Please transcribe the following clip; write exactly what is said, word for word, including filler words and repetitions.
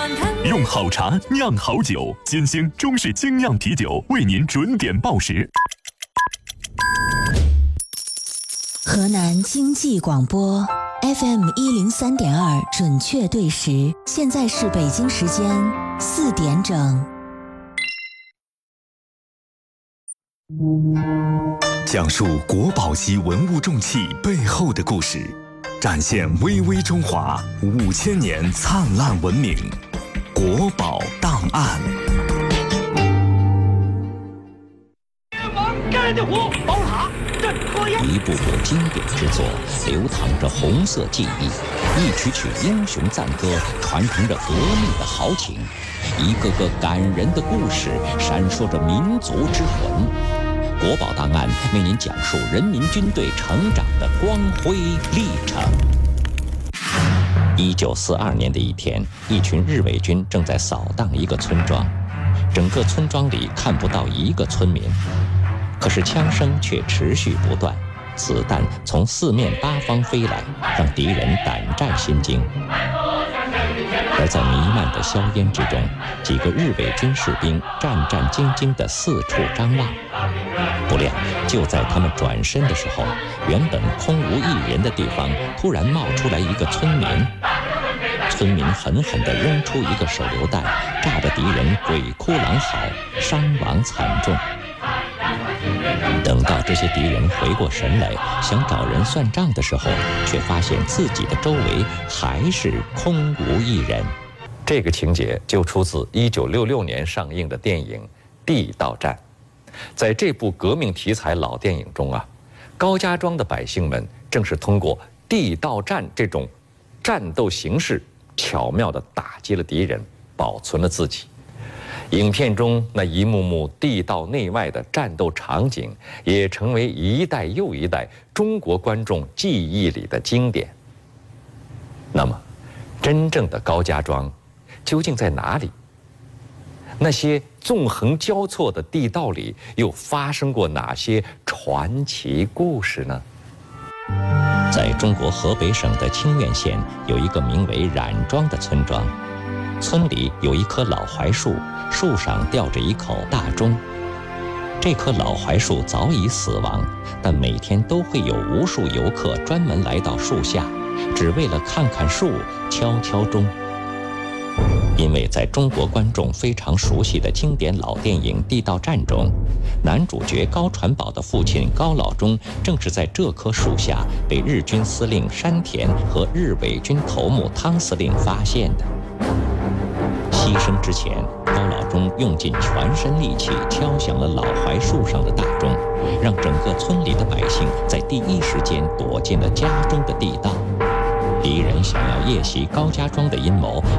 用好茶酿好酒，金星中式精酿啤酒为您准点报时。 河南经济广播 F M 一零三点二准确对时，现在是北京时间四点整。 讲述国宝级文物重器背后的故事，展现巍巍中华五千年灿烂文明。国宝档案。 盖的火，宝塔镇河妖。 一部部经典之作，流淌着红色记忆；一曲曲英雄赞歌，传承着革命的豪情；一个个感人的故事，闪烁着民族之魂。国宝档案为您讲述人民军队成长的光辉历程。一九四二年的一天，一群日伪军正在扫荡一个村庄，整个村庄里看不到一个村民，可是枪声却持续不断，子弹从四面八方飞来，让敌人胆战心惊。而在弥漫的硝烟之中，几个日伪军士兵战战兢兢地四处张望。不料，就在他们转身的时候，原本空无一人的地方突然冒出来一个村民。村民狠狠地扔出一个手榴弹，炸得敌人鬼哭狼嚎，伤亡惨重。等到这些敌人回过神来，想找人算账的时候，却发现自己的周围还是空无一人。这个情节就出自一九六六年上映的电影《地道战》。在这部革命题材老电影中啊，高家庄的百姓们正是通过地道战这种战斗形式，巧妙地打击了敌人，保存了自己。影片中那一幕幕地道内外的战斗场景，也成为一代又一代中国观众记忆里的经典。那么，真正的高家庄究竟在哪里？那些纵横交错的地道里，又发生过哪些传奇故事呢？在中国河北省的清苑县，有一个名为冉庄的村庄。村里有一棵老槐树，树上吊着一口大钟。这棵老槐树早已死亡，但每天都会有无数游客专门来到树下，只为了看看树，敲敲钟。因为在中国观众非常熟悉的经典老电影《地道战》中，男主角高传宝的父亲高老忠正是在这棵树下被日军司令山田和日伪军头目汤司令发现的。牺牲之前，高老忠用尽全身力气敲响了老槐树上的大钟，让整个村里的百姓在第一时间躲进了家中的地道。敌人想要夜袭高家庄的阴谋